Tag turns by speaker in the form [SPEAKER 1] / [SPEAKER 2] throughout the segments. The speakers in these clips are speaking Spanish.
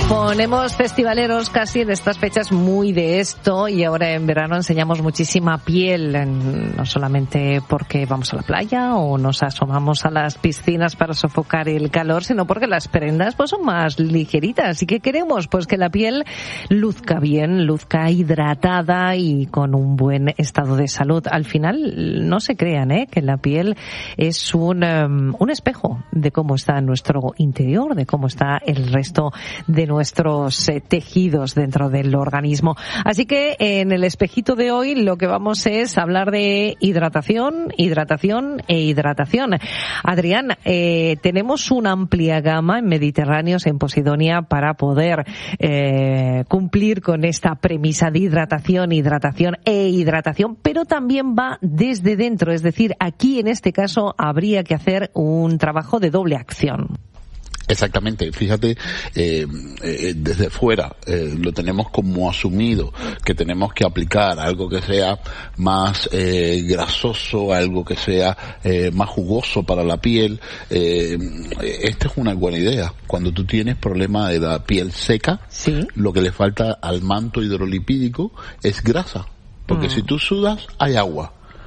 [SPEAKER 1] Ponemos festivaleros casi en estas fechas muy de esto, y ahora en verano enseñamos muchísima piel, no solamente porque vamos a la playa o nos asomamos a las piscinas para sofocar el calor, sino porque las prendas pues son más ligeritas y que queremos pues que la piel luzca bien, luzca hidratada y con un buen estado de salud. Al final no se crean que la piel es un espejo de cómo está nuestro interior, de cómo está el resto de nuestros tejidos dentro del organismo. Así que en el espejito de hoy lo que vamos es hablar de hidratación, hidratación e hidratación. Adrián, tenemos una amplia gama en Mediterráneos, en Posidonia, para poder cumplir con esta premisa de hidratación, hidratación e hidratación, pero también va desde dentro, es decir, aquí en este caso habría que hacer un trabajo de doble acción.
[SPEAKER 2] Exactamente, fíjate, desde fuera lo tenemos como asumido, que tenemos que aplicar algo que sea más grasoso, algo que sea más jugoso para la piel. Esta es una buena idea. Cuando tú tienes problema de la piel seca, ¿sí?, lo que le falta al manto hidrolipídico es grasa, porque si tú sudas hay agua.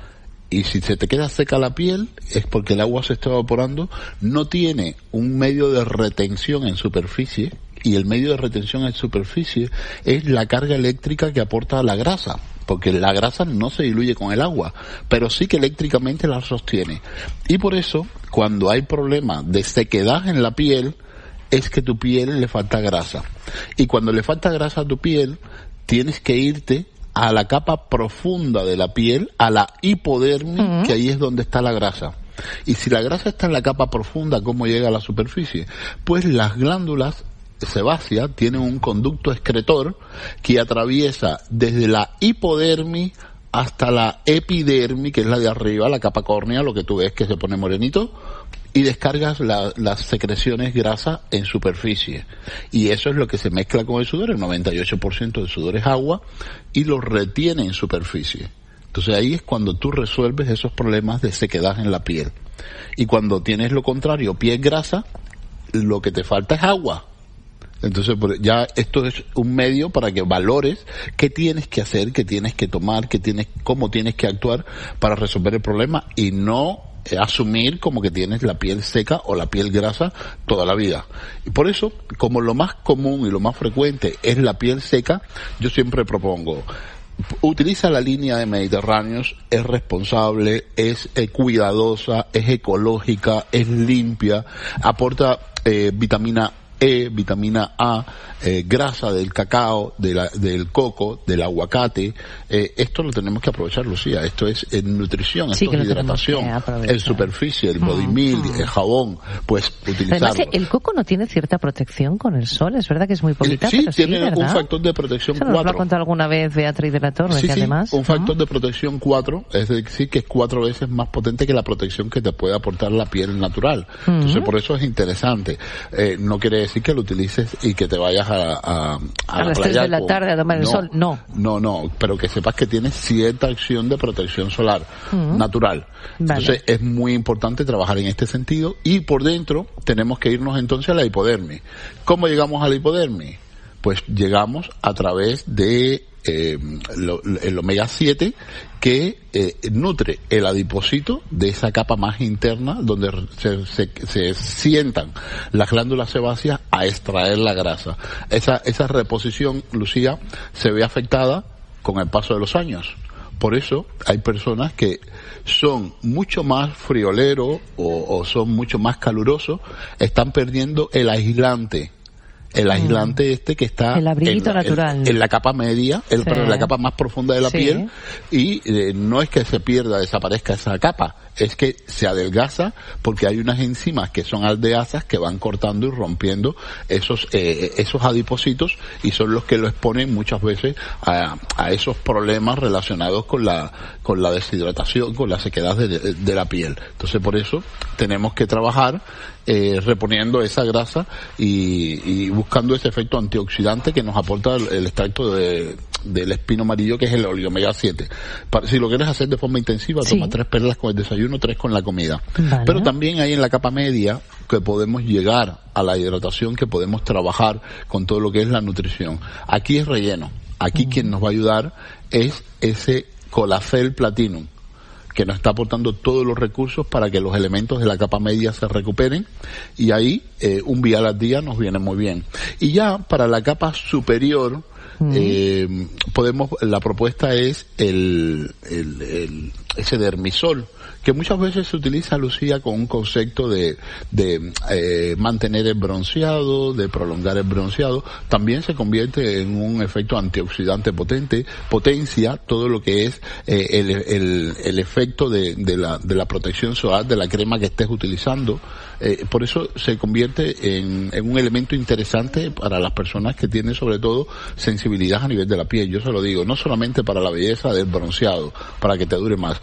[SPEAKER 2] Y si se te queda seca la piel es porque el agua se está evaporando, no tiene un medio de retención en superficie, y el medio de retención en superficie es la carga eléctrica que aporta la grasa, porque la grasa no se diluye con el agua, pero sí que eléctricamente la sostiene. Y por eso, cuando hay problemas de sequedad en la piel, es que tu piel le falta grasa. Y cuando le falta grasa a tu piel, tienes que irte a la capa profunda de la piel, a la hipodermis, que ahí es donde está la grasa. Y si la grasa está en la capa profunda, ¿cómo llega a la superficie? Pues las glándulas sebáceas tienen un conducto excretor que atraviesa desde la hipodermis hasta la epidermis, que es la de arriba, la capa córnea, lo que tú ves que se pone morenito, y descargas las secreciones grasas en superficie. Y eso es lo que se mezcla con el sudor. El 98% del sudor es agua y lo retiene en superficie. Entonces ahí es cuando tú resuelves esos problemas de sequedad en la piel. Y cuando tienes lo contrario, piel grasa, lo que te falta es agua. Entonces ya esto es un medio para que valores qué tienes que hacer, qué tienes que tomar, cómo tienes que actuar para resolver el problema, y no asumir como que tienes la piel seca o la piel grasa toda la vida. Y por eso, como lo más común y lo más frecuente es la piel seca, yo siempre propongo: utiliza la línea de Mediterráneos, es responsable, es cuidadosa, es ecológica, es limpia, aporta vitamina E, vitamina A, grasa del cacao, del coco, del aguacate. Esto lo tenemos que aprovechar, Lucía. Esto es nutrición, esto es hidratación, en superficie, el body milk, el jabón, pues utilizarlo.
[SPEAKER 1] Además, el coco no tiene cierta protección con el sol, es verdad que es muy poquita,
[SPEAKER 2] sí,
[SPEAKER 1] pero
[SPEAKER 2] tiene
[SPEAKER 1] ¿verdad?
[SPEAKER 2] Un factor de protección 4.
[SPEAKER 1] ¿Nos lo ha contado alguna vez Beatriz de la Torre?
[SPEAKER 2] Sí,
[SPEAKER 1] que además,
[SPEAKER 2] un factor de protección 4, es decir, que es 4 veces más potente que la protección que te puede aportar la piel natural. Entonces, por eso es interesante. No quiere decir que lo utilices y que te vayas a
[SPEAKER 1] las 3 de la tarde a tomar el sol.
[SPEAKER 2] No, pero que sepas que tienes cierta acción de protección solar natural. Vale. Entonces es muy importante trabajar en este sentido, y por dentro tenemos que irnos entonces a la hipodermis. ¿Cómo llegamos a la hipodermis? Pues llegamos a través de el omega 7, que nutre el adipocito de esa capa más interna donde se sientan las glándulas sebáceas a extraer la grasa. Esa reposición, Lucía, se ve afectada con el paso de los años. Por eso hay personas que son mucho más frioleros o son mucho más calurosos, están perdiendo el aislante. El aislante que está
[SPEAKER 1] el abriguito natural
[SPEAKER 2] en la capa media, en la capa más profunda de la piel, y no es que se pierda, desaparezca esa capa, es que se adelgaza porque hay unas enzimas que son aldeasas que van cortando y rompiendo esos adipocitos, y son los que lo exponen muchas veces a esos problemas relacionados con la deshidratación, con la sequedad de la piel. Entonces por eso tenemos que trabajar reponiendo esa grasa y buscando ese efecto antioxidante que nos aporta el extracto del espino amarillo, que es el omega 7. Si lo quieres hacer de forma intensiva, toma 3 perlas con el desayuno, 3 con la comida. Vale. Pero también hay en la capa media que podemos llegar a la hidratación, que podemos trabajar con todo lo que es la nutrición. Aquí es relleno. Aquí quien nos va a ayudar es ese Colacel Platinum, que nos está aportando todos los recursos para que los elementos de la capa media se recuperen, y ahí un vial al día nos viene muy bien. Y ya para la capa superior, la propuesta es ese dermisol, que muchas veces se utiliza, Lucía, con un concepto de mantener el bronceado, de prolongar el bronceado. También se convierte en un efecto antioxidante potente, potencia todo lo que es el efecto de la protección solar de la crema que estés utilizando. Por eso se convierte en un elemento interesante para las personas que tienen sobre todo sensibilidad a nivel de la piel. Yo se lo digo, no solamente para la belleza del bronceado, para que te dure más,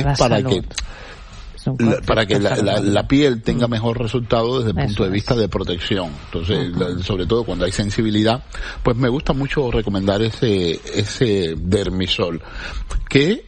[SPEAKER 2] para que la piel tenga mejor resultado desde el punto de vista de protección. Entonces, sobre todo cuando hay sensibilidad, pues me gusta mucho recomendar ese dermisol, que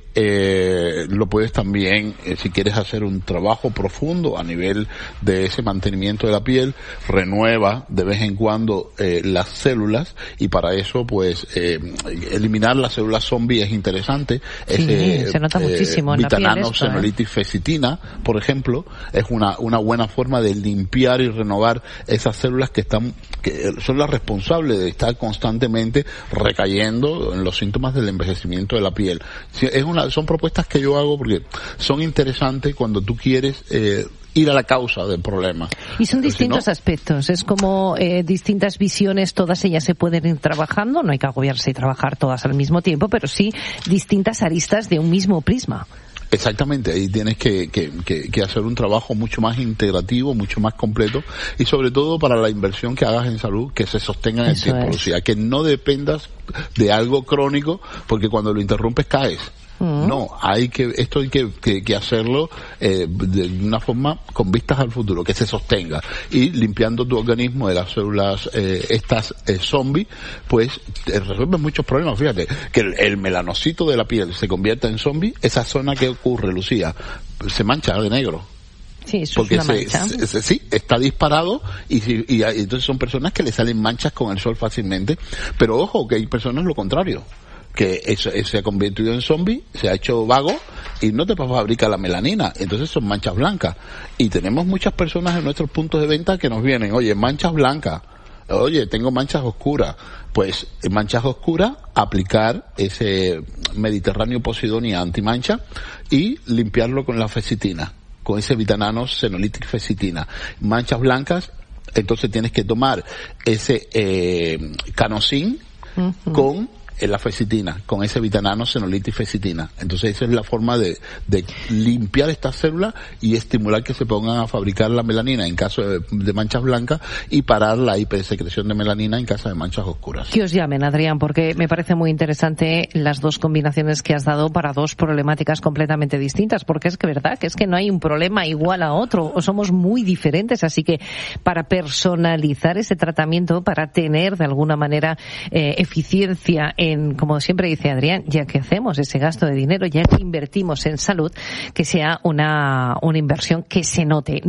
[SPEAKER 2] lo puedes también, si quieres hacer un trabajo profundo a nivel de ese mantenimiento de la piel, renueva de vez en cuando las células, y para eso pues eliminar las células zombie es interesante.
[SPEAKER 1] Se nota muchísimo en la piel esto,
[SPEAKER 2] Vitanano-Senolitis Fecitina, por ejemplo, es una buena forma de limpiar y renovar esas células que son las responsables de estar constantemente recayendo en los síntomas del envejecimiento de la piel. Son propuestas que yo hago porque son interesantes cuando tú quieres ir a la causa del problema.
[SPEAKER 1] Y son distintos aspectos, es como distintas visiones, todas ellas se pueden ir trabajando, no hay que agobiarse y trabajar todas al mismo tiempo, pero sí distintas aristas de un mismo prisma.
[SPEAKER 2] Exactamente, ahí tienes que hacer un trabajo mucho más integrativo, mucho más completo, y sobre todo para la inversión que hagas en salud, que se sostenga en el tiempo, o sea, que no dependas de algo crónico, porque cuando lo interrumpes caes. No, esto hay que hacerlo de una forma con vistas al futuro, que se sostenga, y limpiando tu organismo de las células estas zombies, pues resuelves muchos problemas. Fíjate que el melanocito de la piel se convierta en zombie, esa zona que ocurre, Lucía, se mancha de negro.
[SPEAKER 1] Sí, eso porque es una mancha.
[SPEAKER 2] Sí, está disparado y entonces son personas que le salen manchas con el sol fácilmente, pero ojo que hay personas lo contrario, que se ha convertido en zombie, se ha hecho vago y no te fabrica la melanina, entonces son manchas blancas. Y tenemos muchas personas en nuestros puntos de venta que nos vienen, oye, manchas blancas, oye, tengo manchas oscuras. Pues en manchas oscuras, aplicar ese Mediterráneo Posidonia antimancha y limpiarlo con la fecitina, con ese Vitanano-Senolitis Fecitina. Manchas blancas, entonces tienes que tomar ese Canosin con la fecitina, con ese Vitanano-Senolitis Fecitina. Entonces esa es la forma de limpiar estas células y estimular que se pongan a fabricar la melanina en caso de manchas blancas, y parar la hipersecreción de melanina en caso de manchas oscuras.
[SPEAKER 1] Que os llamen, Adrián, porque me parece muy interesante las dos combinaciones que has dado para dos problemáticas completamente distintas, porque es que verdad que es que no hay un problema igual a otro, o somos muy diferentes, así que para personalizar ese tratamiento, para tener de alguna manera eficiencia como siempre dice Adrián, ya que hacemos ese gasto de dinero, ya que invertimos en salud, que sea una inversión que se note.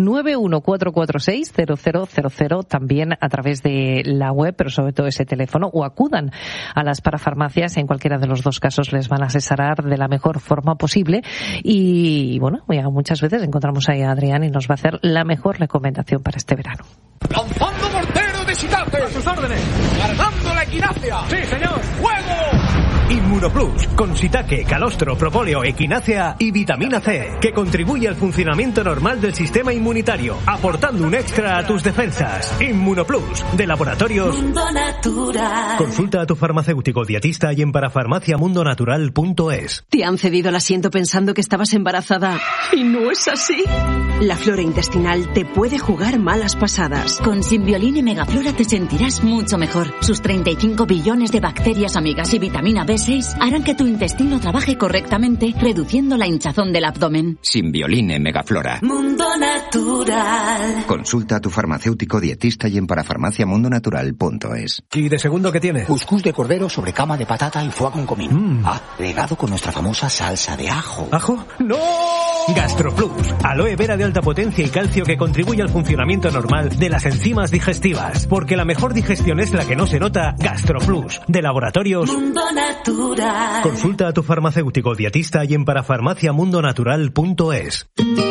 [SPEAKER 1] 914460000, también a través de la web, pero sobre todo ese teléfono, o acudan a las parafarmacias, en cualquiera de los dos casos les van a asesorar de la mejor forma posible, y bueno, muchas veces encontramos ahí a Adrián y nos va a hacer la mejor recomendación para este verano.
[SPEAKER 3] ¡Lanzando mortero de Shitate! ¡A sus órdenes! ¡Cargando la equinacia! ¡Sí, señor! ¡Fuego!
[SPEAKER 4] Inmunoplus, con shiitake, calostro, propóleo, equinácea y vitamina C, que contribuye al funcionamiento normal del sistema inmunitario, aportando un extra a tus defensas. Inmunoplus, de Laboratorios
[SPEAKER 5] Mundo Natural.
[SPEAKER 4] Consulta a tu farmacéutico dietista y en parafarmaciamundonatural.es.
[SPEAKER 5] ¿Te han cedido el asiento pensando que estabas embarazada y no es así? La flora intestinal te puede jugar malas pasadas.
[SPEAKER 6] Con Symbiolin y Megaflora te sentirás mucho mejor. Sus 35 billones de bacterias amigas y vitamina B B6 harán que tu intestino trabaje correctamente, reduciendo la hinchazón del abdomen.
[SPEAKER 7] Simbioline Megaflora.
[SPEAKER 8] Mundo Natural.
[SPEAKER 7] Consulta a tu farmacéutico dietista y en parafarmaciamundonatural.es.
[SPEAKER 4] ¿Y de segundo qué tiene?
[SPEAKER 9] Cuscús de cordero sobre cama de patata y foie con comino. Regado con nuestra famosa salsa de ajo.
[SPEAKER 4] ¿Ajo? ¡No! GastroPlus, aloe vera de alta potencia y calcio que contribuye al funcionamiento normal de las enzimas digestivas. Porque la mejor digestión es la que no se nota. GastroPlus, de Laboratorios
[SPEAKER 8] Mundo Natural.
[SPEAKER 4] Consulta a tu farmacéutico dietista y en parafarmaciamundonatural.es.